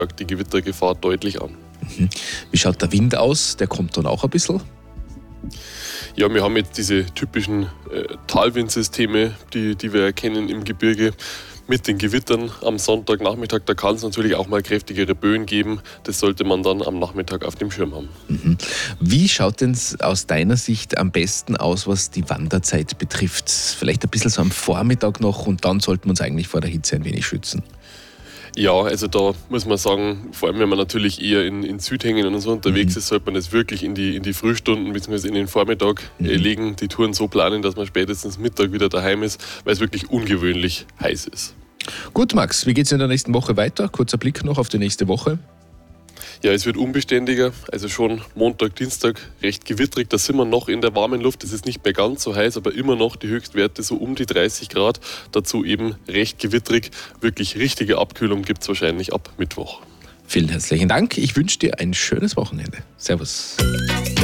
die Gewittergefahr deutlich an. Wie schaut der Wind aus? Der kommt dann auch ein bisschen? Ja, wir haben jetzt diese typischen Talwindsysteme, die wir erkennen im Gebirge. Mit den Gewittern am Sonntagnachmittag, da kann es natürlich auch mal kräftigere Böen geben. Das sollte man dann am Nachmittag auf dem Schirm haben. Wie schaut denn aus deiner Sicht am besten aus, was die Wanderzeit betrifft? Vielleicht ein bisschen so am Vormittag noch und dann sollten wir uns eigentlich vor der Hitze ein wenig schützen. Ja, also da muss man sagen, vor allem wenn man natürlich eher in Südhängen und so unterwegs ist, sollte man das wirklich in die Frühstunden bzw. in den Vormittag legen, die Touren so planen, dass man spätestens Mittag wieder daheim ist, weil es wirklich ungewöhnlich heiß ist. Gut, Max, wie geht es in der nächsten Woche weiter? Kurzer Blick noch auf die nächste Woche. Ja, es wird unbeständiger, also schon Montag, Dienstag recht gewitterig, da sind wir noch in der warmen Luft, es ist nicht mehr ganz so heiß, aber immer noch die Höchstwerte so um die 30 Grad, dazu eben recht gewitterig, wirklich richtige Abkühlung gibt es wahrscheinlich ab Mittwoch. Vielen herzlichen Dank, ich wünsche dir ein schönes Wochenende. Servus.